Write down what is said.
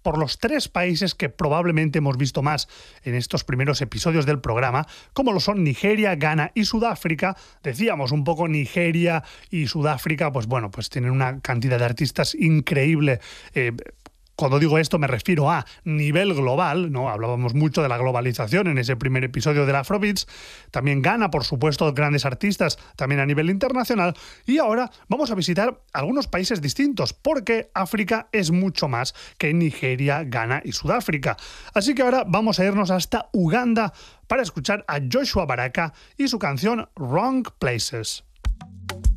por los 3 países que probablemente hemos visto más en estos primeros episodios del programa, como lo son Nigeria, Ghana y Sudáfrica. Decíamos un poco Nigeria y Sudáfrica, pues bueno, pues tienen una cantidad de artistas increíble. Cuando digo esto me refiero a nivel global, ¿no? Hablábamos mucho de la globalización en ese primer episodio del Afrobeats. También Ghana, por supuesto, grandes artistas, también a nivel internacional. Y ahora vamos a visitar algunos países distintos, porque África es mucho más que Nigeria, Ghana y Sudáfrica. Así que ahora vamos a irnos hasta Uganda para escuchar a Joshua Baraka y su canción Wrong Places.